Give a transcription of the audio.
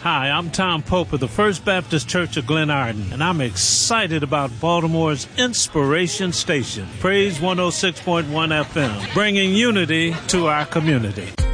Hi, I'm Tom Pope of the First Baptist Church of Glen Arden, and I'm excited about Baltimore's Inspiration Station, Praise 106.1 FM, bringing unity to our community.